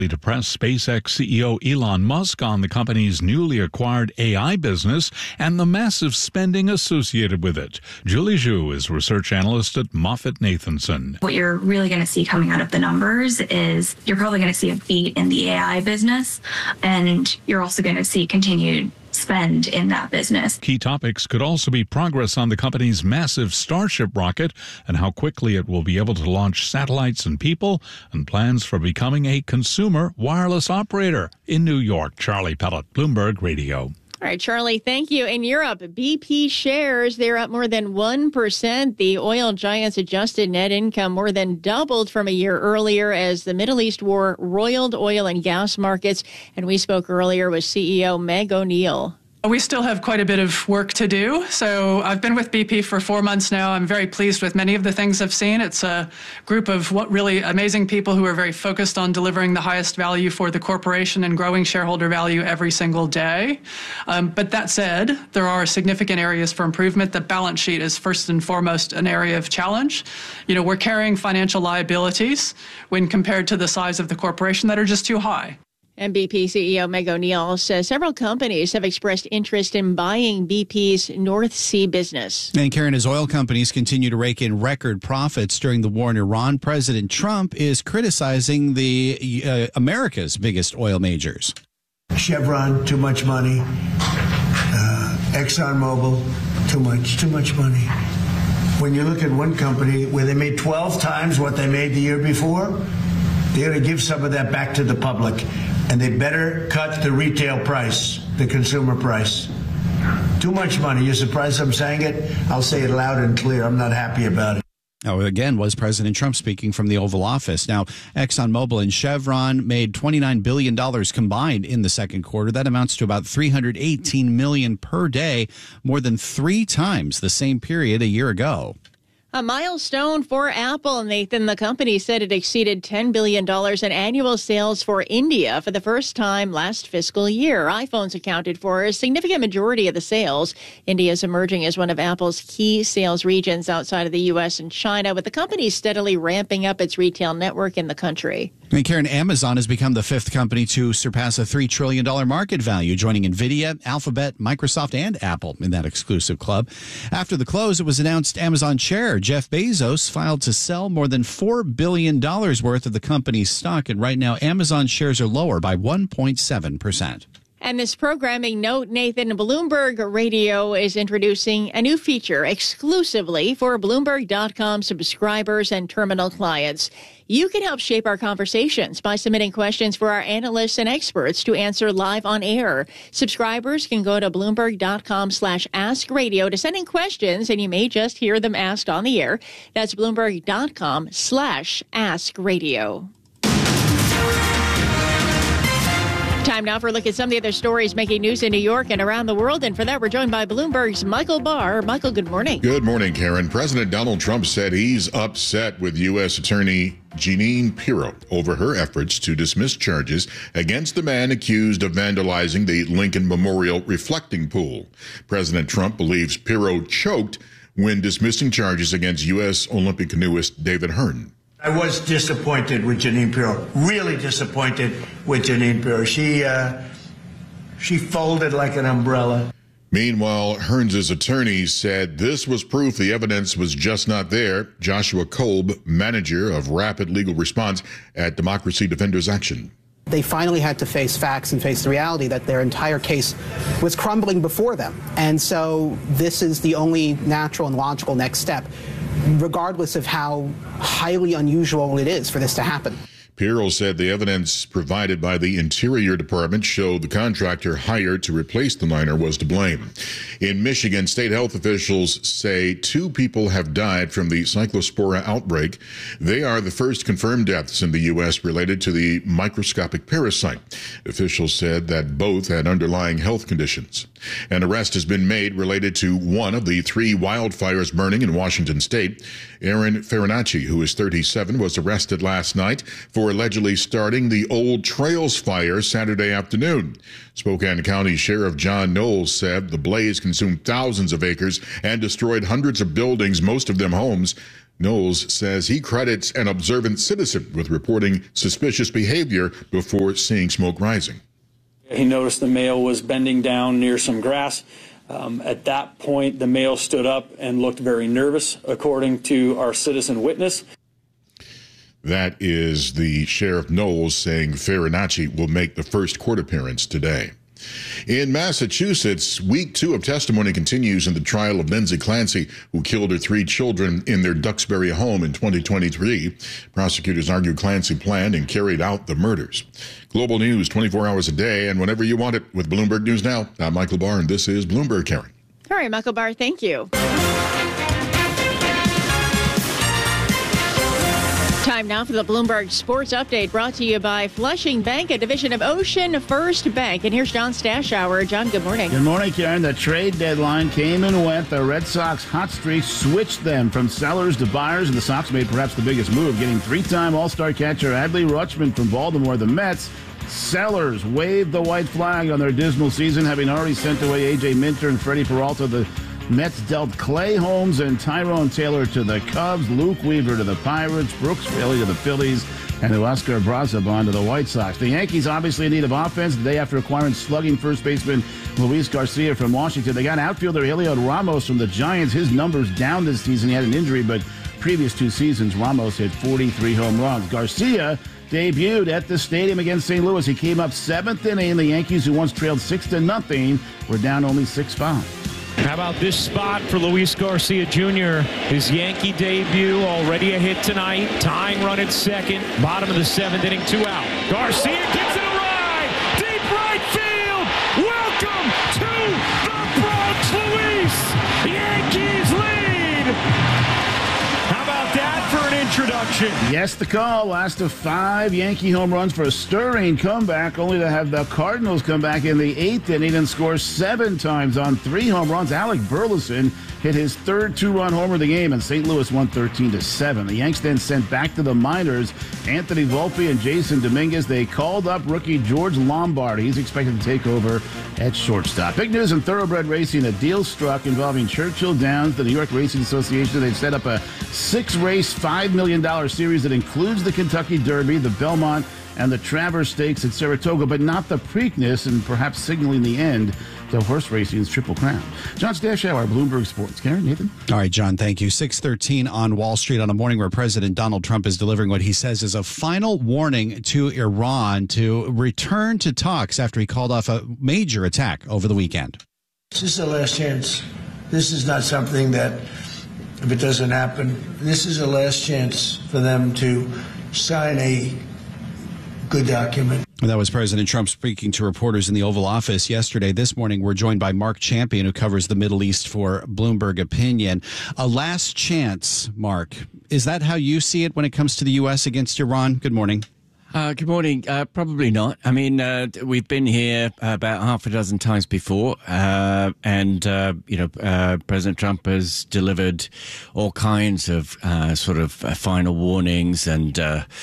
To press SpaceX CEO Elon Musk on the company's newly acquired AI business and the massive spending associated with it. Julie Zhu is research analyst at MoffettNathanson. What you're really going to see coming out of the numbers is you're probably going to see a beat in the AI business, and you're also going to see continued spend in that business. Key topics could also be progress on the company's massive Starship rocket and how quickly it will be able to launch satellites and people, and plans for becoming a consumer wireless operator in New York. Charlie Pellet, Bloomberg Radio. All right, Charlie, thank you. In Europe, BP shares, they're up more than 1%. The oil giant's adjusted net income more than doubled from a year earlier as the Middle East war roiled oil and gas markets. And we spoke earlier with CEO Meg O'Neill. We still have quite a bit of work to do. So I've been with BP for 4 months now. I'm very pleased with many of the things I've seen. It's a group of really amazing people who are very focused on delivering the highest value for the corporation and growing shareholder value every single day. But that said, there are significant areas for improvement. The balance sheet is first and foremost an area of challenge. We're carrying financial liabilities when compared to the size of the corporation that are just too high. And BP CEO Meg O'Neill says several companies have expressed interest in buying BP's North Sea business. And Karen, as oil companies continue to rake in record profits during the war in Iran, President Trump is criticizing the America's biggest oil majors. Chevron, too much money. ExxonMobil, too much money. When you look at one company where they made 12 times what they made the year before, they're going to give some of that back to the public. And they better cut the retail price, the consumer price. Too much money. You're surprised I'm saying it? I'll say it loud and clear. I'm not happy about it. Now, again, was President Trump speaking from the Oval Office. Now, ExxonMobil and Chevron made $29 billion combined in the second quarter. That amounts to about $318 million per day, more than 3 times the same period a year ago. A milestone for Apple, Nathan. The company said it exceeded $10 billion in annual sales for India for the first time last fiscal year. iPhones accounted for a significant majority of the sales. India is emerging as one of Apple's key sales regions outside of the U.S. and China, with the company steadily ramping up its retail network in the country. And Karen, Amazon has become the 5th company to surpass a $3 trillion market value, joining NVIDIA, Alphabet, Microsoft, and Apple in that exclusive club. After the close, it was announced Amazon chair Jeff Bezos filed to sell more than $4 billion worth of the company's stock, and right now Amazon shares are lower by 1.7%. And this programming note, Nathan, Bloomberg Radio is introducing a new feature exclusively for Bloomberg.com subscribers and terminal clients. You can help shape our conversations by submitting questions for our analysts and experts to answer live on air. Subscribers can go to Bloomberg.com/AskRadio to send in questions, and you may just hear them asked on the air. That's Bloomberg.com/AskRadio. Time now for a look at some of the other stories making news in New York and around the world. And for that, we're joined by Bloomberg's Michael Barr. Michael, good morning. Good morning, Karen. President Donald Trump said he's upset with U.S. Attorney Jeanine Pirro over her efforts to dismiss charges against the man accused of vandalizing the Lincoln Memorial reflecting pool. President Trump believes Pirro choked when dismissing charges against U.S. Olympic canoeist David Hearn. I was disappointed with Jeanine Pirro, really disappointed with Jeanine Pirro. She folded like an umbrella. Meanwhile, Hearns' attorney said this was proof the evidence was just not there. Joshua Kolb, manager of Rapid Legal Response at Democracy Defenders Action. They finally had to face facts and face the reality that their entire case was crumbling before them. And so this is the only natural and logical next step, regardless of how highly unusual it is for this to happen. Pirro said the evidence provided by the Interior Department showed the contractor hired to replace the miner was to blame. In Michigan, state health officials say 2 people have died from the Cyclospora outbreak. They are the first confirmed deaths in the U.S. related to the microscopic parasite. Officials said that both had underlying health conditions. An arrest has been made related to one of the 3 wildfires burning in Washington state. Aaron Farinacci, who is 37, was arrested last night for allegedly starting the Old Trails fire Saturday afternoon. Spokane County Sheriff John Knowles said the blaze consumed thousands of acres and destroyed hundreds of buildings, most of them homes. Knowles says he credits an observant citizen with reporting suspicious behavior before seeing smoke rising. He noticed the male was bending down near some grass. At that point, the male stood up and looked very nervous, according to our citizen witness. That is the Sheriff Knowles saying Farinacci will make the first court appearance today. In Massachusetts, week 2 of testimony continues in the trial of Lindsay Clancy, who killed her 3 children in their Duxbury home in 2023. Prosecutors argue Clancy planned and carried out the murders. Global news 24 hours a day and whenever you want it with Bloomberg News Now. I'm Michael Barr, and this is Bloomberg, Karen. All right, Michael Barr, thank you. Time now for the Bloomberg Sports Update, brought to you by Flushing Bank, a division of Ocean First Bank. And here's John Stashower. John, good morning. Good morning, Karen. The trade deadline came and went. The Red Sox hot streak switched them from sellers to buyers, and the Sox made perhaps the biggest move, getting 3-time All-Star catcher Adley Rutschman from Baltimore. The Mets sellers waved the white flag on their dismal season, having already sent away A.J. Minter and Freddie Peralta. The Mets dealt Clay Holmes and Tyrone Taylor to the Cubs, Luke Weaver to the Pirates, Brooks Raley to the Phillies, and Oscar Brazabon to the White Sox. The Yankees obviously in need of offense the day after acquiring slugging first baseman Luis Garcia from Washington. They got outfielder Heliot Ramos from the Giants. His numbers down this season. He had an injury, but previous 2 seasons, Ramos hit 43 home runs. Garcia debuted at the stadium against St. Louis. He came up 7th inning. The Yankees, who once trailed 6-0, were down only 6-5. How about this spot for Luis Garcia Jr.? His Yankee debut, already a hit tonight. Tying run at second. Bottom of the 7th inning, 2 out. Garcia gets it a ride. Deep right field. Welcome to the Bronx, Luis. Yankees lead. How about that for an introduction? Yes, the call. Last of 5 Yankee home runs for a stirring comeback, only to have the Cardinals come back in the 8th inning and score 7 times on 3 home runs. Alec Burleson hit his 3rd 2-run homer of the game, and St. Louis won 13-7. The Yanks then sent back to the minors Anthony Volpe and Jason Dominguez. They called up rookie George Lombardi. He's expected to take over at shortstop. Big news in thoroughbred racing. A deal struck involving Churchill Downs, the New York Racing Association. They've set up a 6-race, $5 million series that includes the Kentucky Derby, the Belmont, and the Travers Stakes at Saratoga, but not the Preakness, and perhaps signaling the end to horse racing's Triple Crown. John Stashower, Bloomberg Sports. Karen, Nathan? All right, John, thank you. 6:13 on Wall Street on a morning where President Donald Trump is delivering what he says is a final warning to Iran to return to talks after he called off a major attack over the weekend. This is the last chance. This is not something that, if it doesn't happen, this is the last chance for them to sign a good document. That was President Trump speaking to reporters in the Oval Office yesterday. This morning, we're joined by Mark Champion, who covers the Middle East for Bloomberg Opinion. A last chance, Mark. Is that how you see it when it comes to the U.S. against Iran? Good morning. Good morning. Probably not. I mean, we've been here about half a dozen times before, and President Trump has delivered all kinds of sort of final warnings and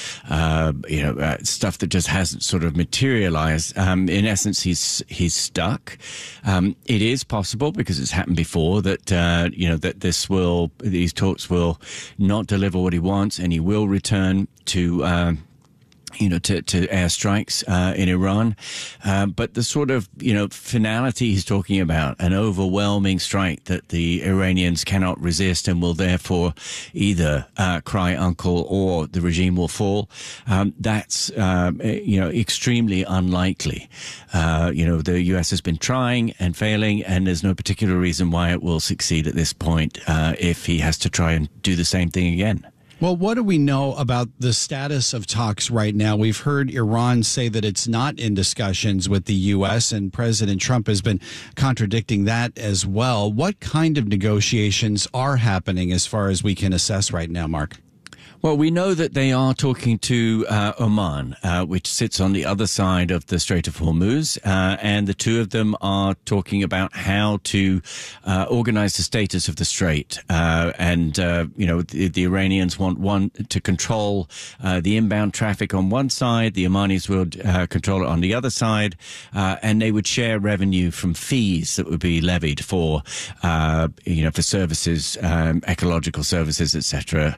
stuff that just hasn't sort of materialized. In essence, he's stuck. It is possible, because it's happened before, that that these talks will not deliver what he wants, and he will return to airstrikes in Iran. But the sort of, finality he's talking about, an overwhelming strike that the Iranians cannot resist and will therefore either cry uncle or the regime will fall, that's, extremely unlikely. The U.S. has been trying and failing, and there's no particular reason why it will succeed at this point if he has to try and do the same thing again. Well, what do we know about the status of talks right now? We've heard Iran say that it's not in discussions with the U.S., and President Trump has been contradicting that as well. What kind of negotiations are happening as far as we can assess right now, Mark? Well, we know that they are talking to Oman, which sits on the other side of the Strait of Hormuz, and the two of them are talking about how to organize the status of the strait. The Iranians want one to control the inbound traffic on one side, the Omanis would control it on the other side, and they would share revenue from fees that would be levied for services, ecological services, etc.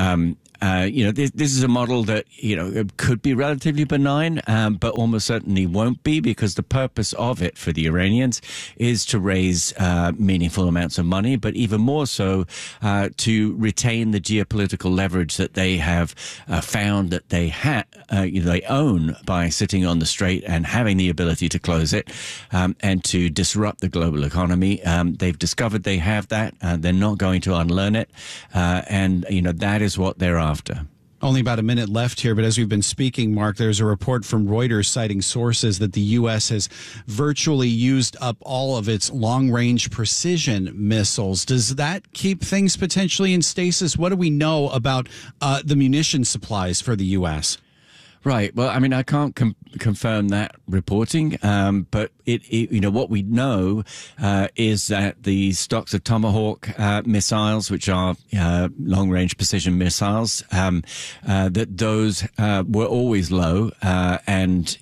This is a model that, could be relatively benign, but almost certainly won't be, because the purpose of it for the Iranians is to raise meaningful amounts of money, but even more so to retain the geopolitical leverage that they have found that they they own by sitting on the strait and having the ability to close it and to disrupt the global economy. They've discovered they have that. They're not going to unlearn it. That is what they're after. Only about a minute left here, but as we've been speaking, Mark, there's a report from Reuters citing sources that the U.S. has virtually used up all of its long-range precision missiles. Does that keep things potentially in stasis? What do we know about the munition supplies for the U.S.? Right. Well, I mean, I can't confirm that reporting, but what we know is that the stocks of Tomahawk missiles, which are long-range precision missiles, that those were always low, and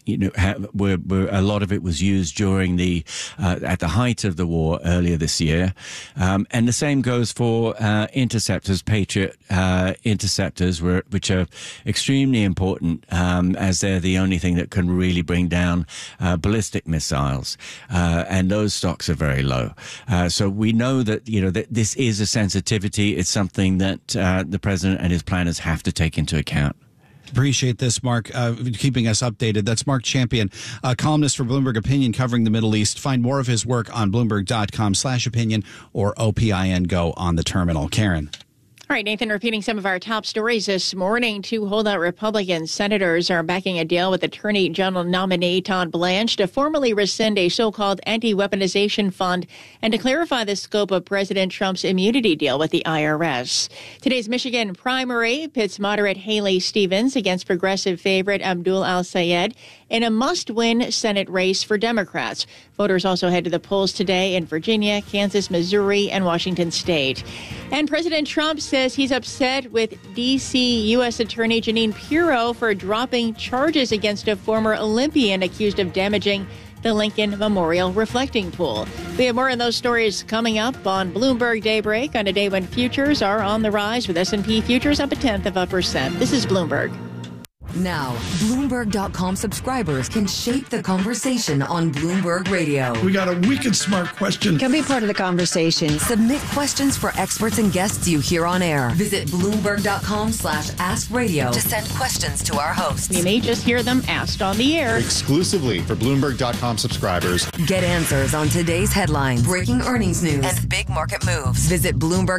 a lot of it was used during at the height of the war earlier this year, and the same goes for interceptors, Patriot interceptors, which are extremely important. As they're the only thing that can really bring down ballistic missiles, and those stocks are very low. So we know that that this is a sensitivity. It's something that the president and his planners have to take into account. Appreciate this, Mark, keeping us updated. That's Mark Champion, columnist for Bloomberg Opinion covering the Middle East. Find more of his work on Bloomberg.com/opinion or OPIN Go on the terminal. Karen. All right, Nathan, repeating some of our top stories this morning. Two holdout Republican senators are backing a deal with Attorney General nominee Todd Blanche to formally rescind a so-called anti-weaponization fund and to clarify the scope of President Trump's immunity deal with the IRS. Today's Michigan primary pits moderate Haley Stevens against progressive favorite Abdul Al-Sayed in a must-win Senate race for Democrats. Voters also head to the polls today in Virginia, Kansas, Missouri, and Washington State. And President Trump says he's upset with D.C. U.S. Attorney Jeanine Pirro for dropping charges against a former Olympian accused of damaging the Lincoln Memorial reflecting pool. We have more on those stories coming up on Bloomberg Daybreak on a day when futures are on the rise, with S&P futures up 0.1%. This is Bloomberg. Now, Bloomberg.com subscribers can shape the conversation on Bloomberg Radio. We got a wicked smart question. Can be part of the conversation. Submit questions for experts and guests you hear on air. Visit Bloomberg.com/AskRadio to send questions to our hosts. You may just hear them asked on the air. Exclusively for Bloomberg.com subscribers. Get answers on today's headlines, breaking earnings news, and big market moves. Visit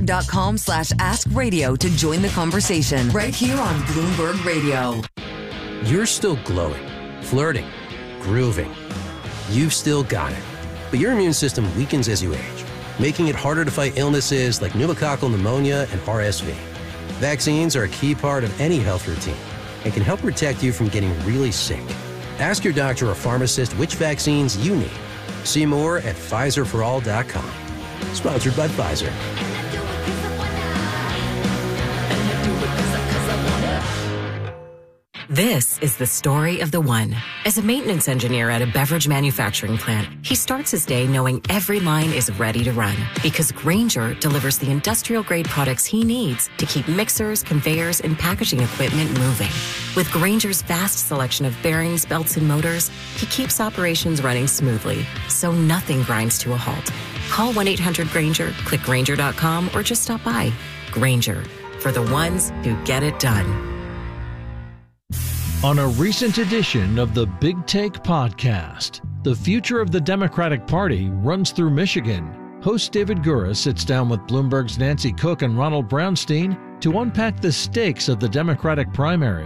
Bloomberg.com/AskRadio to join the conversation right here on Bloomberg Radio. You're still glowing, flirting, grooving. You've still got it. But your immune system weakens as you age, making it harder to fight illnesses like pneumococcal pneumonia and RSV. Vaccines are a key part of any health routine and can help protect you from getting really sick. Ask your doctor or pharmacist which vaccines you need. See more at PfizerForAll.com. Sponsored by Pfizer. This is the story of the one. As a maintenance engineer at a beverage manufacturing plant, he starts his day knowing every line is ready to run because Grainger delivers the industrial-grade products he needs to keep mixers, conveyors, and packaging equipment moving. With Grainger's vast selection of bearings, belts, and motors, he keeps operations running smoothly, so nothing grinds to a halt. Call 1-800-GRAINGER, click Grainger.com, or just stop by. Grainger, for the ones who get it done. On a recent edition of the Big Take podcast, the future of the Democratic Party runs through Michigan. Host David Gura sits down with Bloomberg's Nancy Cook and Ronald Brownstein to unpack the stakes of the Democratic primaries.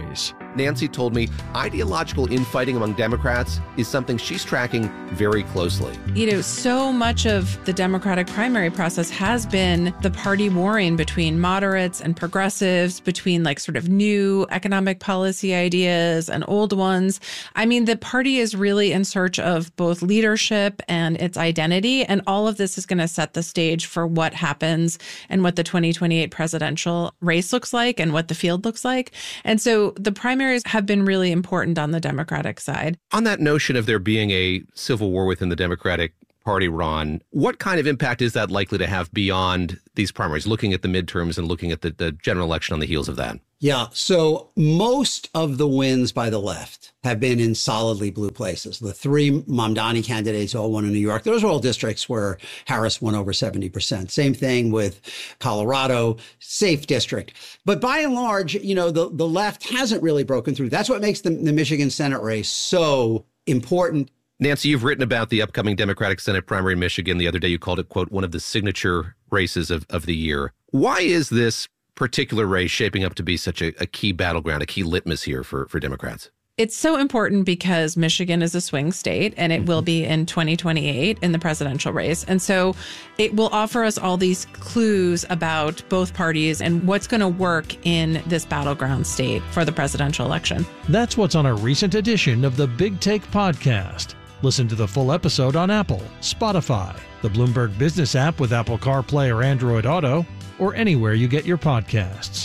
Nancy told me ideological infighting among Democrats is something she's tracking very closely. So much of the Democratic primary process has been the party warring between moderates and progressives, between sort of new economic policy ideas and old ones. The party is really in search of both leadership and its identity, and all of this is going to set the stage for what happens and what the 2028 presidential race looks like and what the field looks like. And so the primaries have been really important on the Democratic side. On that notion of there being a civil war within the Democratic Party, Ron, what kind of impact is that likely to have beyond these primaries, looking at the midterms and looking at the general election on the heels of that? Yeah, so most of the wins by the left have been in solidly blue places. The three Mamdani candidates all won in New York. Those are all districts where Harris won over 70%. Same thing with Colorado, safe district. But by and large, the left hasn't really broken through. That's what makes the Michigan Senate race so important. Nancy, you've written about the upcoming Democratic Senate primary in Michigan. The other day you called it, quote, one of the signature races of the year. Why is this particular race shaping up to be such a key battleground, a key litmus here for Democrats? It's so important because Michigan is a swing state, and it will be in 2028 in the presidential race. And so it will offer us all these clues about both parties and what's going to work in this battleground state for the presidential election. That's what's on a recent edition of the Big Take podcast. Listen to the full episode on Apple, Spotify, the Bloomberg Business app with Apple CarPlay or Android Auto, or anywhere you get your podcasts.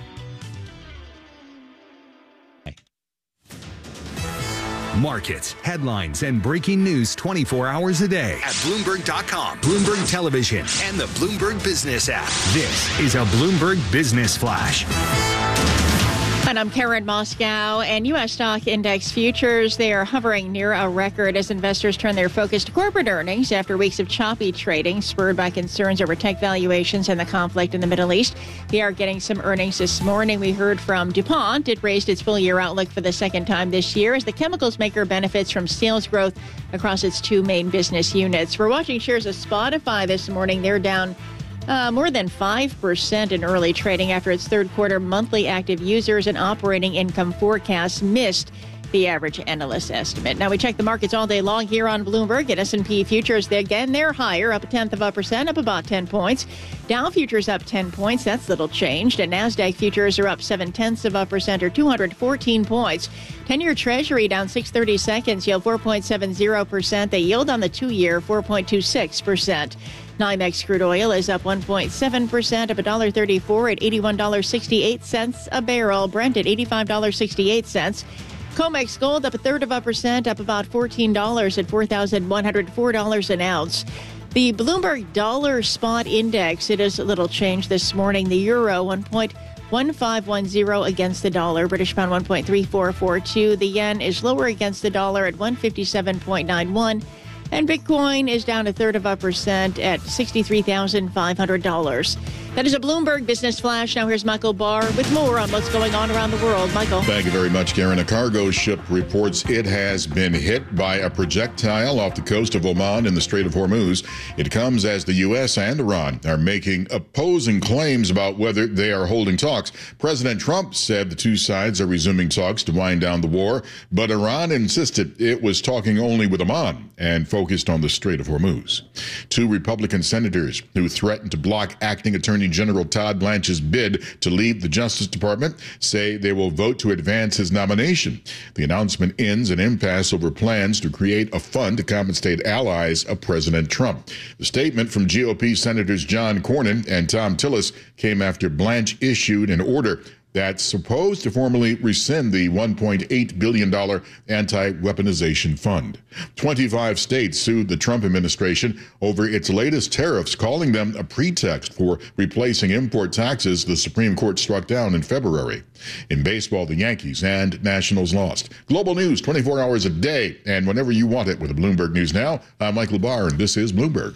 Markets, headlines, and breaking news 24 hours a day at Bloomberg.com, Bloomberg Television, and the Bloomberg Business app. This is a Bloomberg Business Flash. And I'm Karen Moscow, and U.S. stock index futures, they are hovering near a record as investors turn their focus to corporate earnings after weeks of choppy trading spurred by concerns over tech valuations and the conflict in the Middle East. We are getting some earnings this morning. We heard from DuPont. It raised its full-year outlook for the second time this year as the chemicals maker benefits from sales growth across its two main business units. We're watching shares of Spotify this morning. They're down more than 5% in early trading after its third quarter monthly active users and operating income forecasts missed the average analyst estimate. Now, we check the markets all day long here on Bloomberg. At S&P futures, they're higher, up 1/10%, up about 10 points. Dow futures up 10 points. That's little changed. And NASDAQ futures are up 0.7% or 214 points. 10-year Treasury down 6/32, yield 4.70%. The yield on the 2-year, 4.26%. NYMEX crude oil is up 1.7%, up $1.34 at $81.68 a barrel. Brent at $85.68. COMEX gold up 1/3%, up about $14 at $4,104 an ounce. The Bloomberg Dollar Spot Index, it is a little change this morning. The euro 1.1510 against the dollar. British pound 1.3442. The yen is lower against the dollar at 157.91. And Bitcoin is down 1/3% at $63,500. That is a Bloomberg Business Flash. Now here's Michael Barr with more on what's going on around the world. Michael. Thank you very much, Karen. A cargo ship reports it has been hit by a projectile off the coast of Oman in the Strait of Hormuz. It comes as the U.S. and Iran are making opposing claims about whether they are holding talks. President Trump said the two sides are resuming talks to wind down the war, but Iran insisted it was talking only with Oman and focused on the Strait of Hormuz. Two Republican senators who threatened to block acting Attorney General Todd Blanche's bid to leave the Justice Department say they will vote to advance his nomination. The announcement ends an impasse over plans to create a fund to compensate allies of President Trump. The statement from GOP Senators John Cornyn and Thom Tillis came after Blanche issued an order that's supposed to formally rescind the $1.8 billion anti-weaponization fund. 25 states sued the Trump administration over its latest tariffs, calling them a pretext for replacing import taxes the Supreme Court struck down in February. In baseball, the Yankees and Nationals lost. Global news 24 hours a day and whenever you want it with the Bloomberg News Now. I'm Michael Barr, and this is Bloomberg.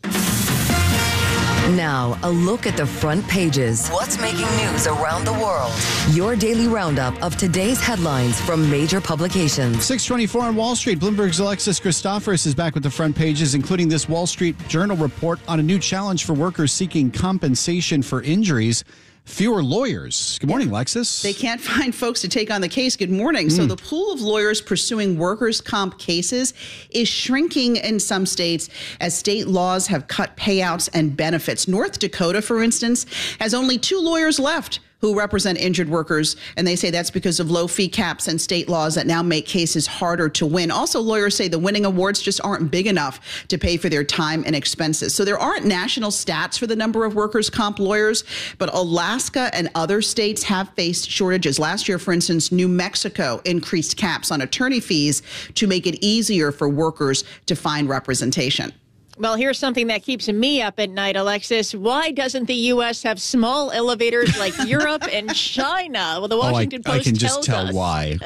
Now, a look at the front pages. What's making news around the world? Your daily roundup of today's headlines from major publications. 6:24 on Wall Street. Bloomberg's Alexis Christoforous is back with the front pages, including this Wall Street Journal report on a new challenge for workers seeking compensation for injuries. fewer lawyers. Good morning, Lexus. They can't find folks to take on the case. Good morning. So the pool of lawyers pursuing workers' comp cases is shrinking in some states as state laws have cut payouts and benefits. North Dakota, for instance, has only 2 lawyers left who represent injured workers, and they say that's because of low fee caps and state laws that now make cases harder to win. Also, lawyers say the winning awards just aren't big enough to pay for their time and expenses. So there aren't national stats for the number of workers' comp lawyers, but Alaska and other states have faced shortages. Last year, for instance, New Mexico increased caps on attorney fees to make it easier for workers to find representation. Well, here's something that keeps me up at night, Alexis. Why doesn't the U.S. have small elevators like Europe and China? Well, the Washington Post I can just tell us. why.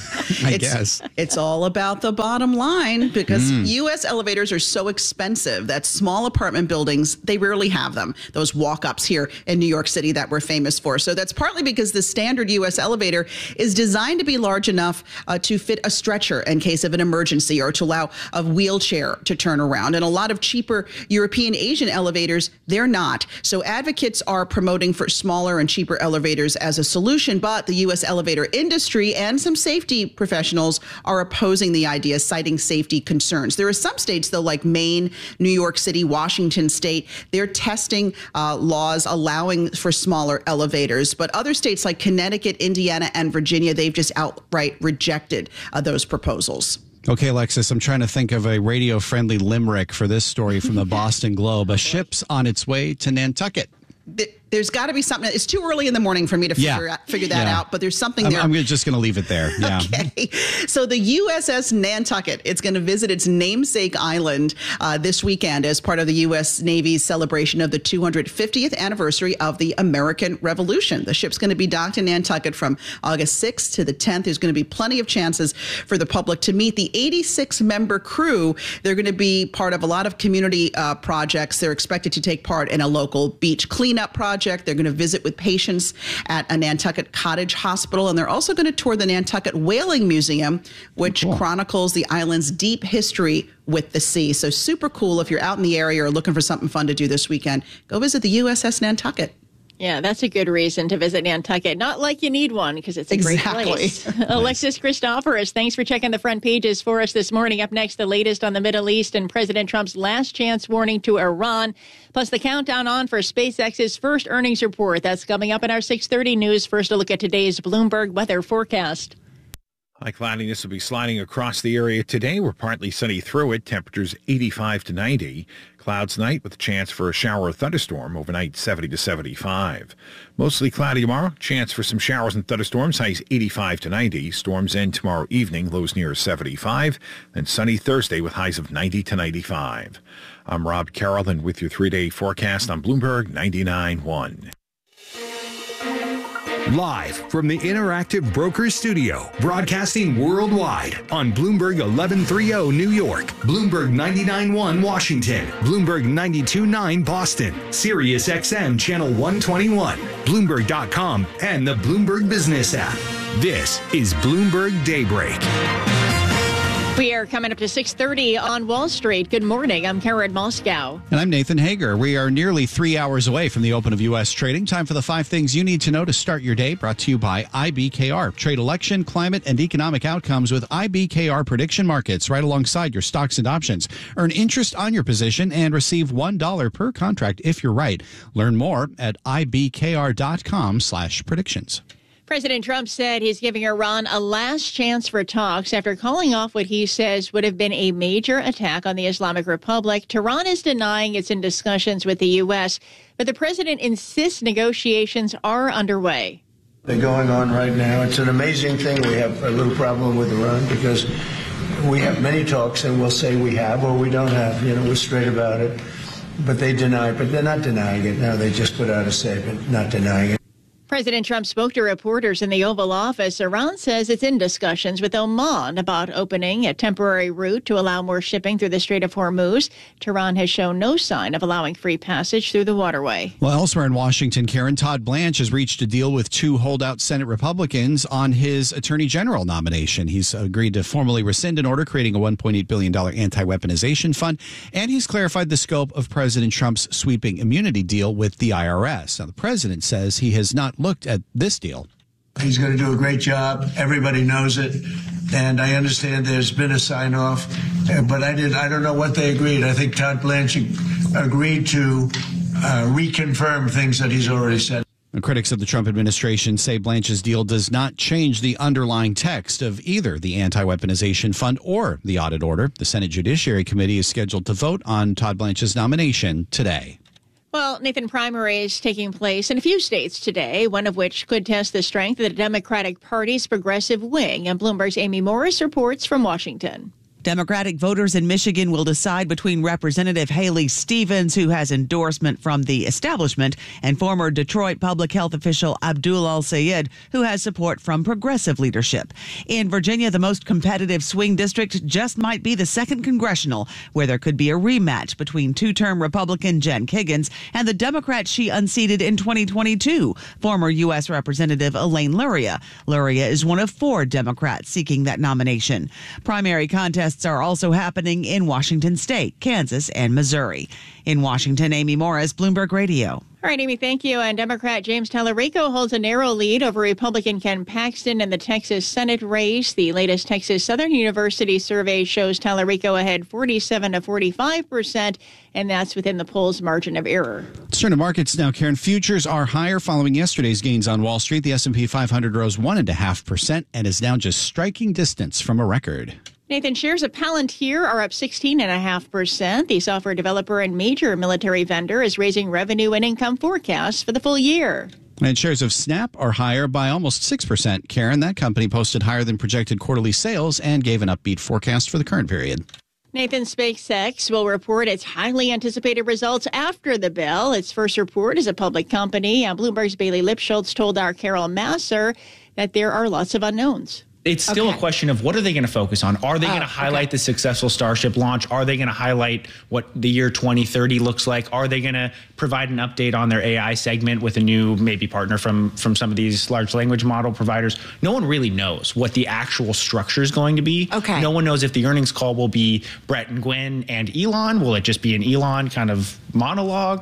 I guess. It's all about the bottom line because U.S. elevators are so expensive that small apartment buildings, they rarely have them. Those walk-ups here in New York City that we're famous for. So that's partly because the standard U.S. elevator is designed to be large enough to fit a stretcher in case of an emergency or to allow a wheelchair to turn around. And a lot of cheaper European Asian elevators, they're not. So advocates are promoting for smaller and cheaper elevators as a solution, but the U.S. elevator industry and some safety professionals are opposing the idea, citing safety concerns. There are some states, though, like Maine, New York City, Washington State, they're testing laws allowing for smaller elevators. But other states like Connecticut, Indiana, and Virginia, they've just outright rejected those proposals. Okay, Alexis, I'm trying to think of a radio-friendly limerick for this story from the Boston Globe. A ship's on its way to Nantucket. There's got to be something. It's too early in the morning for me to figure that out, but there's something there. I'm just going to leave it there. Yeah. Okay. So the USS Nantucket, it's going to visit its namesake island this weekend as part of the U.S. Navy's celebration of the 250th anniversary of the American Revolution. The ship's going to be docked in Nantucket from August 6th to the 10th. There's going to be plenty of chances for the public to meet the 86-member crew. They're going to be part of a lot of community projects. They're expected to take part in a local beach cleanup project. They're going to visit with patients at a Nantucket Cottage Hospital, and they're also going to tour the Nantucket Whaling Museum, which chronicles the island's deep history with the sea. So super cool. If you're out in the area or looking for something fun to do this weekend, go visit the USS Nantucket. Yeah, that's a good reason to visit Nantucket. Not like you need one, because it's a great place. Alexis Christoforous, thanks for checking the front pages for us this morning. Up next, the latest on the Middle East and President Trump's last chance warning to Iran, plus the countdown on for SpaceX's first earnings report. That's coming up in our 6:30 news. First, a look at today's Bloomberg weather forecast. High cloudiness will be sliding across the area today. We're partly sunny through it. Temperatures 85 to 90. Clouds tonight with a chance for a shower or thunderstorm. Overnight 70 to 75. Mostly cloudy tomorrow. Chance for some showers and thunderstorms. Highs 85 to 90. Storms end tomorrow evening. Lows near 75. Then sunny Thursday with highs of 90 to 95. I'm Rob Carroll, and with your 3-day forecast on Bloomberg 99.1. Live from the Interactive Brokers Studio, broadcasting worldwide on Bloomberg 1130 New York, Bloomberg 99.1 Washington, Bloomberg 92.9 Boston, Sirius XM Channel 121, Bloomberg.com, and the Bloomberg Business app. This is Bloomberg Daybreak. We are coming up to 6:30 on Wall Street. Good morning. I'm Karen Moscow. And I'm Nathan Hager. We are nearly 3 hours away from the open of U.S. trading. Time for the 5 things you need to know to start your day. Brought to you by IBKR. Trade election, climate, and economic outcomes with IBKR prediction markets right alongside your stocks and options. Earn interest on your position and receive $1 per contract if you're right. Learn more at ibkr.com/predictions. President Trump said he's giving Iran a last chance for talks after calling off what he says would have been a major attack on the Islamic Republic. Tehran is denying it's in discussions with the U.S., but the president insists negotiations are underway. They're going on right now. It's an amazing thing. We have a little problem with Iran because we have many talks and we'll say we have or we don't have. You know, we're straight about it. But they deny it. But they're not denying it now. They just put out a statement not denying it. President Trump spoke to reporters in the Oval Office. Iran says it's in discussions with Oman about opening a temporary route to allow more shipping through the Strait of Hormuz. Tehran has shown no sign of allowing free passage through the waterway. Well, elsewhere in Washington, Karen, Todd Blanche has reached a deal with two holdout Senate Republicans on his Attorney General nomination. He's agreed to formally rescind an order creating a $1.8 billion anti-weaponization fund, and he's clarified the scope of President Trump's sweeping immunity deal with the IRS. Now, the president says he has not looked at this deal. He's going to do a great job. Everybody knows it. And I understand there's been a sign off, but I don't know what they agreed. I think Todd Blanche agreed to reconfirm things that he's already said. Critics of the Trump administration say Blanche's deal does not change the underlying text of either the anti-weaponization fund or the audit order. The Senate Judiciary Committee is scheduled to vote on Todd Blanche's nomination today. Well, Nathan, primary is taking place in a few states today, one of which could test the strength of the Democratic Party's progressive wing. And Bloomberg's Amy Morris reports from Washington. Democratic voters in Michigan will decide between Representative Haley Stevens, who has endorsement from the establishment, and former Detroit public health official Abdul Al-Sayed, who has support from progressive leadership. In Virginia, the most competitive swing district just might be the 2nd Congressional, where there could be a rematch between two-term Republican Jen Kiggans and the Democrat she unseated in 2022, former U.S. Representative Elaine Luria. Luria is one of 4 Democrats seeking that nomination. Primary contests are also happening in Washington State, Kansas, and Missouri. In Washington, Amy Morris, Bloomberg Radio. All right, Amy, thank you. And Democrat James Tallarico holds a narrow lead over Republican Ken Paxton in the Texas Senate race. The latest Texas Southern University survey shows Tallarico ahead 47 to 45%, and that's within the poll's margin of error. Let's turn to markets now, Karen. Futures are higher following yesterday's gains on Wall Street. The S&P 500 rose 1.5% and is now just striking distance from a record. Nathan, shares of Palantir are up 16.5%. The software developer and major military vendor is raising revenue and income forecasts for the full year. And shares of Snap are higher by almost 6%. Karen, that company posted higher than projected quarterly sales and gave an upbeat forecast for the current period. Nathan, SpaceX will report its highly anticipated results after the bell. Its first report as a public company. Bloomberg's Bailey Lipschultz told our Carol Masser that there are lots of unknowns. It's still a question of what are they going to focus on? Are they going to highlight the successful Starship launch? Are they going to highlight what the year 2030 looks like? Are they going to provide an update on their AI segment with a new maybe partner from some of these large language model providers? No one really knows what the actual structure is going to be. No one knows if the earnings call will be Brett and Gwen and Elon. Will it just be an Elon kind of monologue?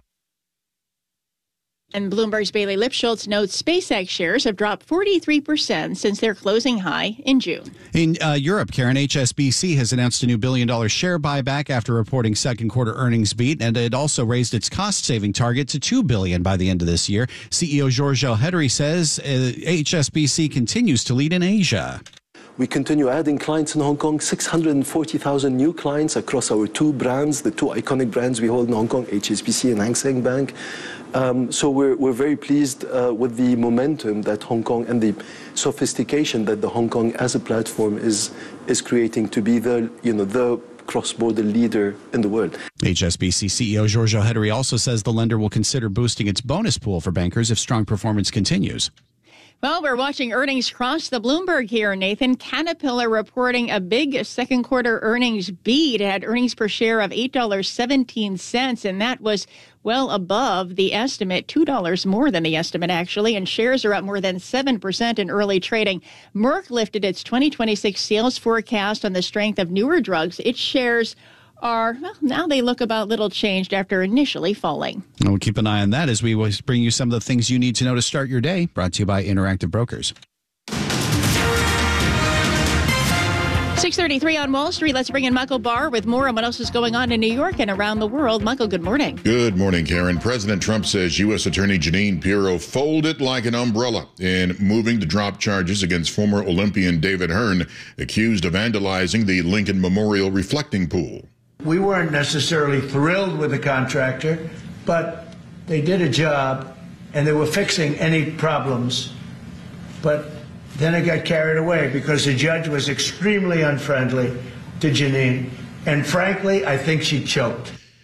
And Bloomberg's Bailey Lipschultz notes SpaceX shares have dropped 43% since their closing high in June. In Europe, Karen, HSBC has announced a new $1 billion share buyback after reporting second quarter earnings beat, and it also raised its cost-saving target to $2 billion by the end of this year. CEO Georges Elhedery says HSBC continues to lead in Asia. We continue adding clients in Hong Kong, 640,000 new clients across our 2 brands, the 2 iconic brands we hold in Hong Kong, HSBC and Hang Seng Bank. So we're very pleased with the momentum that Hong Kong and the sophistication that the Hong Kong as a platform is creating to be the cross-border leader in the world. HSBC CEO Georges Elhedery also says the lender will consider boosting its bonus pool for bankers if strong performance continues. Well, we're watching earnings cross the Bloomberg here, Nathan. Caterpillar reporting a big second quarter earnings beat. It had earnings per share of $8.17, and that was well above the estimate, $2 more than the estimate, actually, and shares are up more than 7% in early trading. Merck lifted its 2026 sales forecast on the strength of newer drugs. Its shares are, well, now they look about little changed after initially falling. And we'll keep an eye on that as we bring you some of the things you need to know to start your day. Brought to you by Interactive Brokers. 6:33 on Wall Street. Let's bring in Michael Barr with more on what else is going on in New York and around the world. Michael, good morning. Good morning, Karen. President Trump says U.S. Attorney Jeanine Pirro folded like an umbrella in moving to drop charges against former Olympian David Hearn, accused of vandalizing the Lincoln Memorial reflecting pool. We weren't necessarily thrilled with the contractor, but they did a job and they were fixing any problems. But then it got carried away because the judge was extremely unfriendly to Jeanine. And frankly, I think she choked.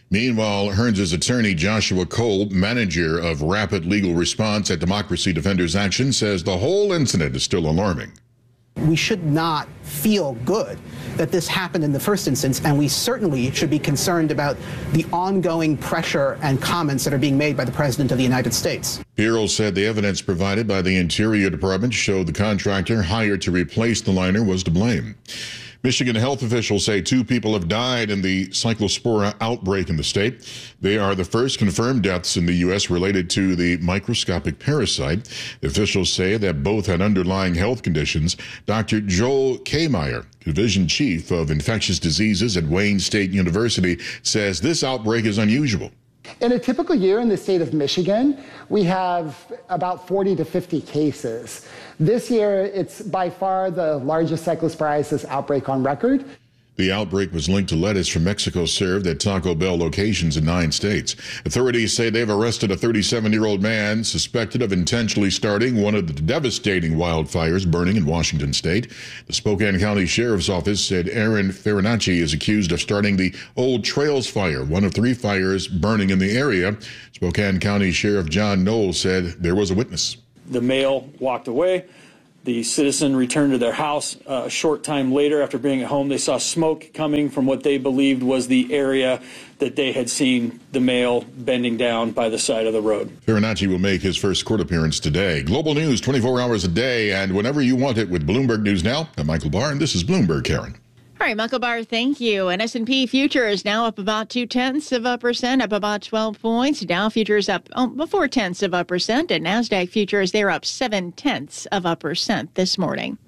Meanwhile, Hearns' attorney Joshua Cole, manager of Rapid Legal Response at Democracy Defenders Action, says the whole incident is still alarming. We should not feel good that this happened in the first instance, and we certainly should be concerned about the ongoing pressure and comments that are being made by the President of the United States. Bureau said the evidence provided by the Interior Department showed the contractor hired to replace the liner was to blame. Michigan health officials say 2 people have died in the cyclospora outbreak in the state. They are the first confirmed deaths in the U.S. related to the microscopic parasite. The officials say that both had underlying health conditions. Dr. Joel Kmeyer, division chief of infectious diseases at Wayne State University, says this outbreak is unusual. In a typical year in the state of Michigan, we have about 40 to 50 cases. This year, it's by far the largest cyclosporiasis outbreak on record. The outbreak was linked to lettuce from Mexico served at Taco Bell locations in 9 states. Authorities say they've arrested a 37-year-old man suspected of intentionally starting one of the devastating wildfires burning in Washington state. The Spokane County Sheriff's Office said Aaron Farinacci is accused of starting the Old Trails Fire, one of 3 fires burning in the area. Spokane County Sheriff John Knoll said there was a witness. The male walked away. The citizen returned to their house. A short time later, after being at home, they saw smoke coming from what they believed was the area that they had seen the male bending down by the side of the road. Farinacci will make his first court appearance today. Global news 24 hours a day and whenever you want it with Bloomberg News Now. I'm Michael Barr, and this is Bloomberg, Karen. All right, Michael Barr, thank you. And S&P futures now up about 0.2%, up about 12 points. Dow futures up 0.4%, and NASDAQ futures, they're up 0.7% this morning.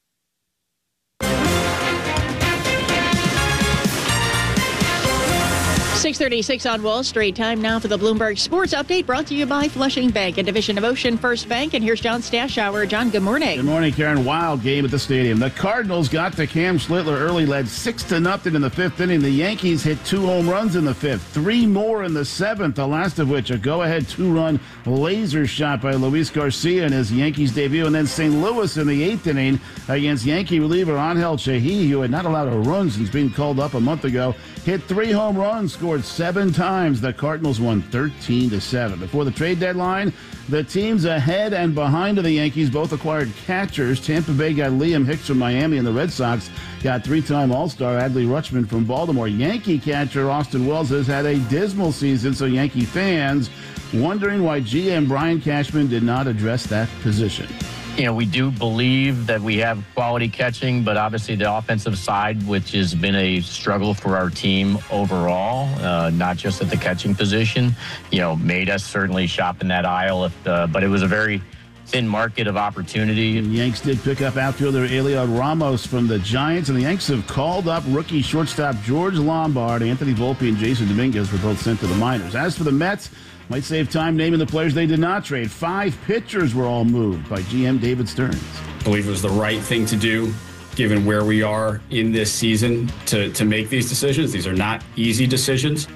6:36 on Wall Street. Time now for the Bloomberg Sports Update, brought to you by Flushing Bank, a division of Ocean First Bank. And here's John Stashower. John, good morning. Good morning, Karen. Wild game at the stadium. The Cardinals got to Cam Schlittler early, led 6-0 in the 5th inning. The Yankees hit 2 home runs in the 5th, 3 more in the 7th, the last of which a go-ahead 2-run laser shot by Luis Garcia in his Yankees debut. And then St. Louis in the 8th inning against Yankee reliever Angel Sheehy, who had not allowed a run since being called up a month ago, hit 3 home runs, scored 7 times. The Cardinals won 13-7. Before the trade deadline, the teams ahead and behind of the Yankees both acquired catchers. Tampa Bay got Liam Hicks from Miami, and the Red Sox got 3-time All-Star Adley Rutschman from Baltimore. Yankee catcher Austin Wells has had a dismal season, so Yankee fans wondering why GM Brian Cashman did not address that position. You know, we do believe that we have quality catching, but obviously the offensive side, which has been a struggle for our team overall, not just at the catching position, you know, made us certainly shop in that aisle. But it was a very thin market of opportunity. And Yanks did pick up outfielder Eliot Ramos from the Giants, and the Yanks have called up rookie shortstop George Lombard. Anthony Volpe and Jason Dominguez were both sent to the minors. As for the Mets, might save time naming the players they did not trade. 5 pitchers were all moved by GM David Stearns. I believe it was the right thing to do, given where we are in this season, to make these decisions. These are not easy decisions.